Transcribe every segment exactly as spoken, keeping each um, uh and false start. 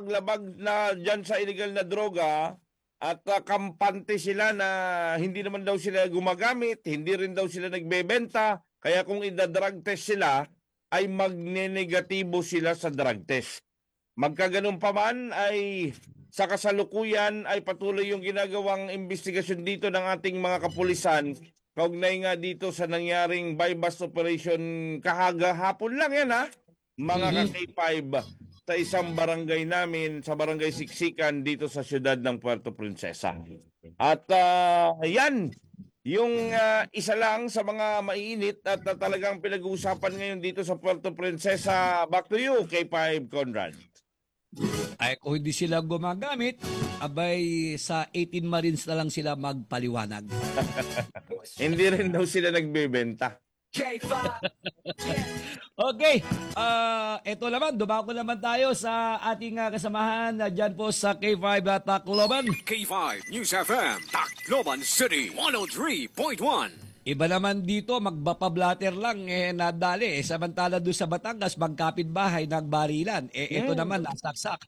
labag na dyan sa illegal na droga at uh, kampante sila na hindi naman daw sila gumagamit, hindi rin daw sila nagbebenta. Kaya kung ida-drug test sila, ay magnenegatibo sila sa drug test. Magkaganon pa man ay sa kasalukuyan ay patuloy yung ginagawang investigasyon dito ng ating mga kapulisan. Kaugnay nga dito sa nangyaring buy-bust operation kahaga hapon lang yan ha, mga Mhm. ka-K five sa isang barangay namin, sa barangay Siksikan dito sa siyudad ng Puerto Princesa. At ah, yan, yung ah, isa lang sa mga maiinit at ah, talagang pinag-uusapan ngayon dito sa Puerto Princesa. Back to you, K five Conrad. Ay kung hindi sila gumagamit, abay sa eighteen Marines na lang sila magpaliwanag. Hindi rin daw sila nagbebenta. Okay, ah eto naman, dumako naman tayo sa ating ah, kasamahan na dyan po sa K five na Tacloban. K five News F M, Tacloban City, one oh three point one. Iba naman dito, magbapablatter lang, eh, nadali. Eh, samantala doon sa Batangas, magkapit-bahay, nagbarilan. Eh, ito Mm. naman, nasaksak.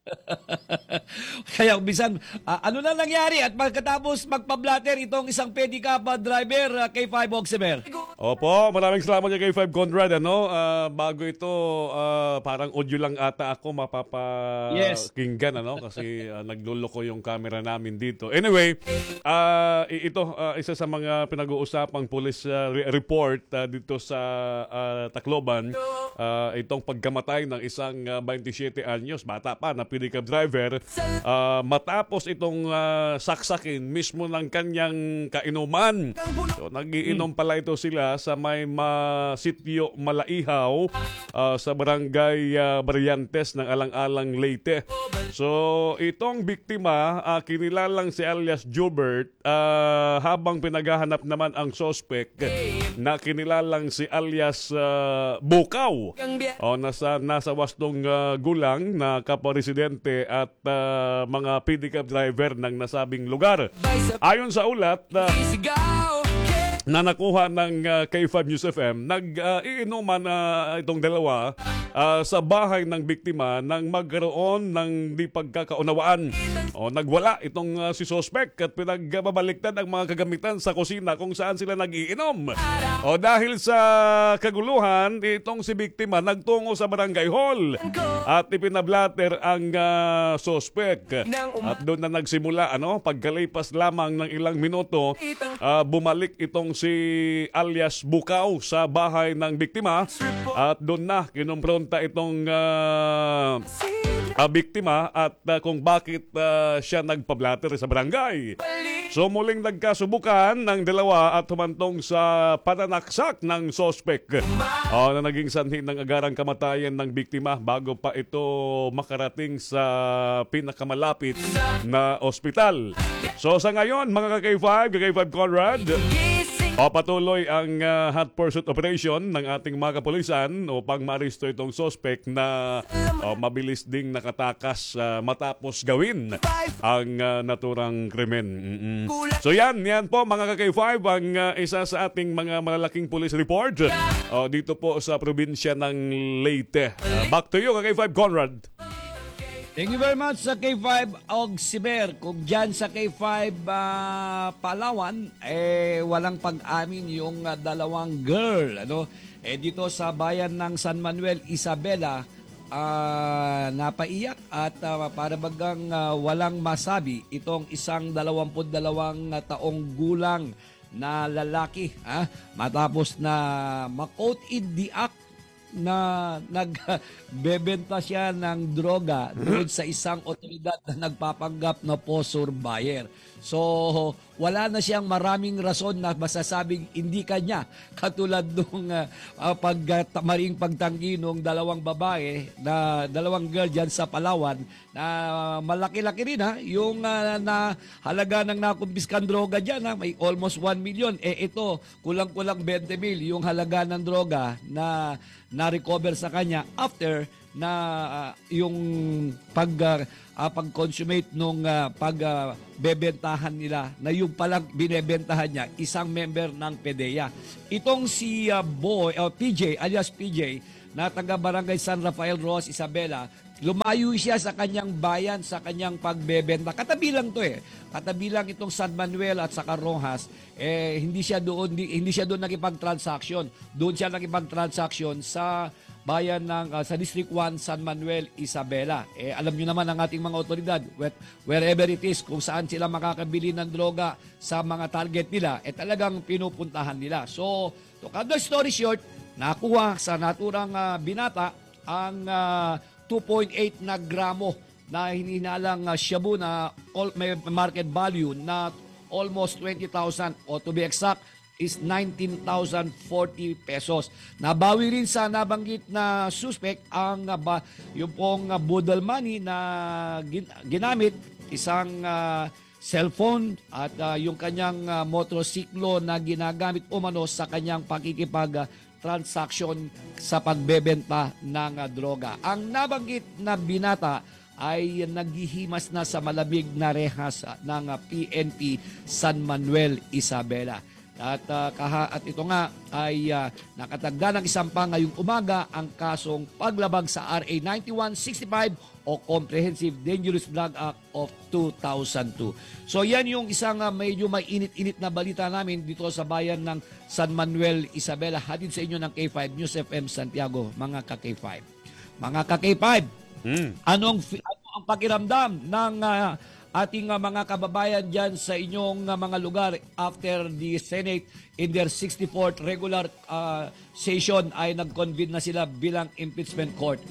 Kaya bisan, ah, ano na nangyari? At pagkatapos magpablatter, itong isang pedicab ah, driver, ah, K five Oximer. Opo, maraming salamat kay K five Conrad. Ano? Ah, bago ito, ah, parang audio lang ata ako Yes. mapapakinggan. Ano? Kasi ah, nagluloko yung camera namin dito. Anyway, ah, i- ito, ah, isa sa mga pinag-uusapang police ah, re- report ah, dito sa ah, Tacloban. Ah, itong pagkamatay ng isang uh, twenty-seven anyos, bata pa, na pedicab driver. Ah, matapos itong ah, saksakin mismo ng kanyang kainuman. So, nagiinom pala ito sila sa may ma sitio Malaihaw ah, sa barangay ah, Barriantes ng Alang-Alang, Leyte. So, itong biktima, ah, kinilalang si alias Jubert, ah, habang pinaghahanap naman ang suspect na kinilalang si alias ah, Bukaw. O, nasa, nasa wastong ah, gulang na kapwa-residente at ah, mga pedicab driver ng nasabing lugar. Ayon sa ulat, ah, na nakuha ng uh, K five News F M, nag-iinuman na itong dalawa uh, sa bahay ng biktima nang magkaroon ng di pagkakaunawaan. O, nagwala itong uh, si suspect at pinagbabaliktad ang mga kagamitan sa kusina kung saan sila nag-iinom. O, dahil sa kaguluhan, itong si biktima nagtungo sa barangay hall at ipinablatter ang uh, suspect. At doon na nagsimula, ano, pagkalipas lamang ng ilang minuto, uh, bumalik itong si alias Bukaw sa bahay ng biktima at doon na kinumpronta itong uh, uh, biktima at uh, kung bakit uh, siya nagpablatter sa barangay. So muling nagkasubukan ng dalawa at humantong sa pananaksak ng suspect uh, na naging sanhi ng agarang kamatayan ng biktima bago pa ito makarating sa pinakamalapit na ospital. So sa ngayon, mga ka-K five, ka-K five Conrad, o patuloy ang uh, hot pursuit operation ng ating mga kapulisan upang ma-aristo itong suspect na uh, mabilis ding nakatakas uh, matapos gawin ang uh, naturang krimen. Mm-mm. So yan, yan po mga ka-K five ang uh, isa sa ating mga malalaking police report uh, dito po sa probinsya ng Leyte. Uh, back to you, ka-K five Conrad. Thank you very much sa K five Oximer. Kung dyan sa K five ah, Palawan, eh walang pag-amin yung ah, dalawang girl. Ano? Eh dito sa bayan ng San Manuel, Isabela, ah, napaiyak at ah, para bagang ah, walang masabi itong isang dalawamput dalawang taong gulang na lalaki. Ah, matapos na ma-quote in the act na nagbebenta siya ng droga doon sa isang otoridad na nagpapanggap na posor buyer. So, wala na siyang maraming rason na masasabing hindi kanya. Katulad nung uh, uh, pag, uh, maring pagtanggi nung dalawang babae, na dalawang girl dyan sa Palawan, na uh, malaki-laki rin ha, yung uh, na halaga ng nakumbiskan droga dyan ha, may almost one million. Eh ito, kulang-kulang twenty mil yung halaga ng droga na na-recover sa kanya after na uh, yung pag uh, uh, pag-consummate nung uh, pag uh, bebentahan nila na yung palang binebentahan niya isang member ng PDEA. Itong si uh, boy uh, P J alias P J na taga Barangay San Rafael, Ross, Isabela. Lumayo siya sa kanyang bayan, sa kanyang pagbebenta. Katabi lang to eh. Katabi lang itong San Manuel at saka Rojas. Eh, hindi siya doon, hindi, hindi siya doon nakipag-transaction. Doon siya nakipag-transaction sa bayan ng uh, sa District one, San Manuel, Isabela. Eh, alam niyo naman ang ating mga otoridad, where- wherever it is, kung saan sila makakabili ng droga sa mga target nila, eh talagang pinupuntahan nila. So, to cut the story short, nakuha sa naturang uh, binata ang uh, two point eight na gramo na hinihinalang uh, shabu na all, may market value na almost twenty thousand o to be exact is nineteen thousand forty pesos. Nabawi rin sa nabanggit na suspect ang uh, ba, yung pong uh, budal money na gin, ginamit, isang uh, cellphone at uh, yung kanyang uh, motorsiklo na ginagamit umano sa kanyang pakikipag uh, transaction sa pagbebenta ng uh, droga. Ang nabanggit na binata ay naghihimas na sa malamig na rehas uh, ng uh, P N P San Manuel, Isabela. At, uh, kaha, at ito nga ay uh, nakatagda ng isang pa ngayong umaga ang kasong paglabag sa R A ninety-one sixty-five o Comprehensive Dangerous Drug Act of two thousand two. So yan yung isang uh, medyo may init-init na balita namin dito sa bayan ng San Manuel, Isabela. Hatid sa inyo ng K five News F M Santiago, mga ka-K five. Mga ka-K five, Mm. anong, fi- ano ang pakiramdam ng uh, ating uh, mga kababayan dyan sa inyong uh, mga lugar after the Senate in their sixty-fourth regular uh, session ay nag-convene na sila bilang impeachment court?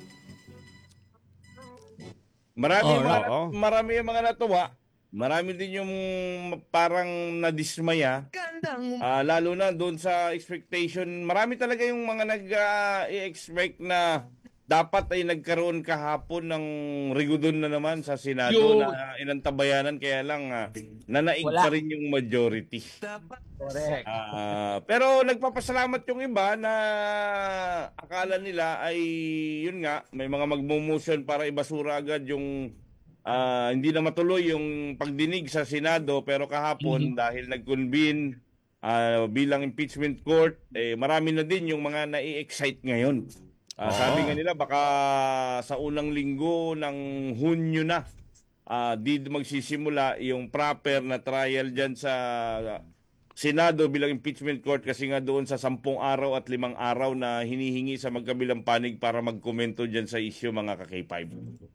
Marami, yung mga, Oo. marami yung mga natuwa. Marami din yung parang nadismaya. Ah, lalo na doon sa expectation. Marami talaga yung mga nag-i-expect na dapat ay nagkaroon kahapon ng rigudon na naman sa Senado Yung- na inantabayanan, kaya lang ah, nanaig Wala. pa rin yung majority. Correct. Ah, pero nagpapasalamat yung iba na akala nila ay yun nga, may mga magmo-motion para ibasura agad yung ah, hindi na matuloy yung pagdinig sa Senado, pero kahapon dahil nag-convene ah, bilang impeachment court, eh, marami na din yung mga nai-excite ngayon. Ah, sabi nga nila baka sa unang linggo ng Hunyo na ah, di magsisimula yung proper na trial dyan sa Senado bilang impeachment court, kasi nga doon sa sampung araw at limang araw na hinihingi sa magkabilang panig para magkomento dyan sa issue, mga ka-K five.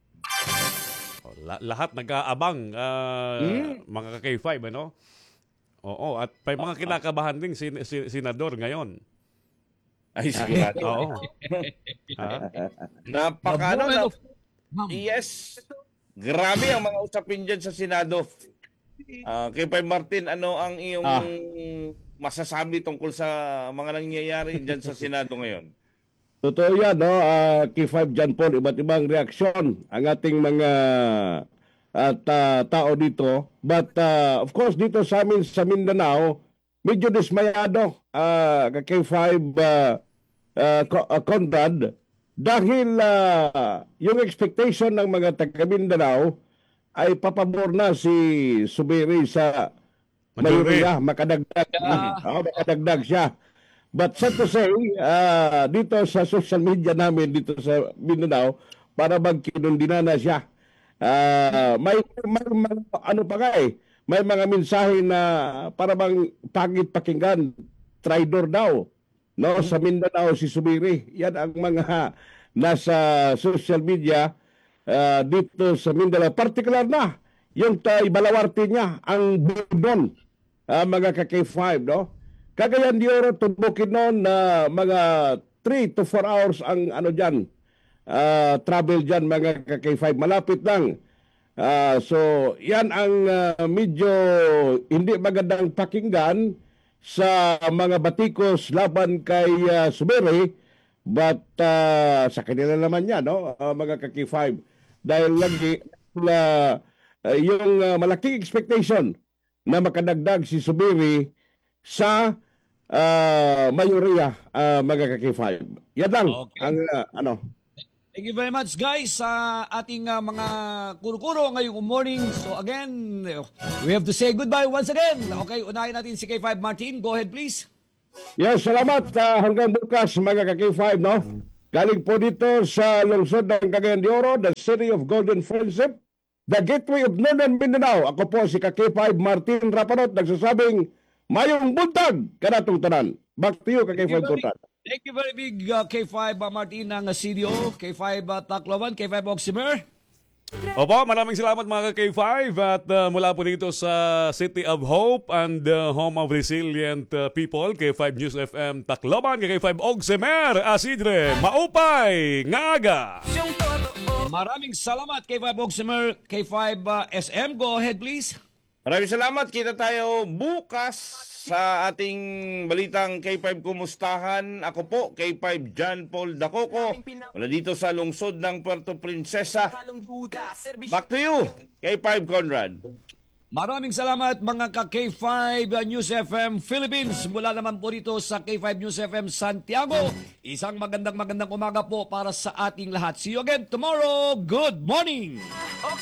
Oh, la- lahat nag-aabang, ah, Hmm? mga ka-K five, ano? Oo, at may mga kinakabahan ding sin- sin- senador ngayon. Ay, sigurado. Oo. Ha? Napaka ano, na, Ma'am. yes. Grabe ang mga usapin dyan sa Senado. Ah, kay Pai Martin, ano ang iyong Ah. masasabi tungkol sa mga nangyayari dyan sa Senado ngayon? Totoo yan, no? Uh, K five John Paul, iba't ibang reaksyon ang ating mga at ah, tao dito. But ah, of course, dito sa amin sa Mindanao, medyo dismayado uh, K five uh, uh, Co- uh, Conrad, dahil ah, yung expectation ng mga taga Mindanao ay papabor na si Subiri sa Majority. mayorya, makadagdag, Oo, makadagdag siya. But sad to say, ah, dito sa social media namin, dito sa Mindanao, para magkinundina na siya. Ah, may, may, may, ano pa nga eh, may mga mensahe na para bang pangit pakinggan, traidor daw. No, sa Mindanao si Subiri. Yan ang mga nasa social media ah, dito sa Mindanao. Particular na yung tay balawarte niya, ang Budon, ah, mga ka-K five, no? Cagayan de Oro to Bukidnon na mga three to four hours ang ano diyan. ah, travel diyan, mga ka-K five, malapit lang. Ah, so, yan ang ah, medyo hindi magandang pakinggan sa mga batikos laban kay uh, Subiri, but ah, sa kanila naman yan, no? Ah, mga ka-K five. Dahil lagi na ah, yung ah, malaking expectation na makadagdag si Subiri sa ah, mayorya, ah, mga ka-K five. Yan lang Okay. ang ah, ano. Thank you very much, guys, sa ating uh, mga kuro-kuro ngayong morning. So again, we have to say goodbye once again. Okay, unahin natin si K five Martin. Go ahead, please. Yes, salamat. Ah, hanggang bukas, mga ka-K five, no? Galing po dito sa lungsod ng Cagayan de Oro, the city of Golden Friendship, the gateway of Northern Mindanao. Ako po si K five Martin Rapanot, nagsasabing, mayong buntag kanatong tanan. Back to you, K five Conrad. Thank you very big uh, K five uh, Martin ng C D O, K five uh, Tacloban, K five Oximer. Opo, maraming salamat mga K five at uh, mula po dito sa City of Hope and uh, Home of Resilient uh, People, K five News F M Tacloban, K five Ogsemer, Asidre, Maupay, Ngaga. Maraming salamat K five Oximer, K five uh, S M. Go ahead please. Maraming salamat. Kita tayo bukas sa ating balitang K five Kumustahan. Ako po, K five John Paul Dacoco. Wala dito sa lungsod ng Puerto Princesa. Back to you, K five Conrad. Maraming salamat mga ka-K five News F M Philippines. Mula naman po dito sa K five News F M Santiago. Isang magandang magandang umaga po para sa ating lahat. See you again tomorrow. Good morning!